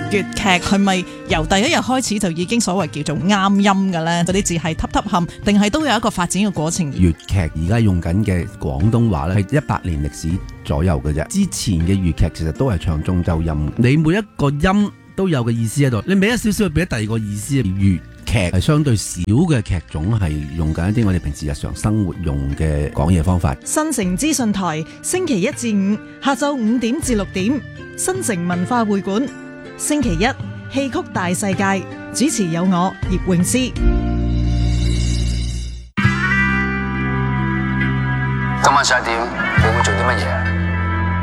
粵劇係咪由第一日開始就已經所謂叫做啱音嘅呢？嗰啲字係揼揼冚，定係都有一個發展嘅過程？ 粵劇而家用緊嘅廣東話咧，係100年歷史左右嘅啫。之前嘅粵劇其實都係唱中州音，你每一個音都有個意思喺度，你俾一少少俾第二個意思。粵劇係相對少嘅劇種，係用緊一啲我哋平時日常生活用嘅講嘢方法。 新城資訊台星期1至5下晝5點至6點，新城文化會館星期一戲曲大世界，主持有我葉詠詩。 今晚11點，你會做啲乜嘢？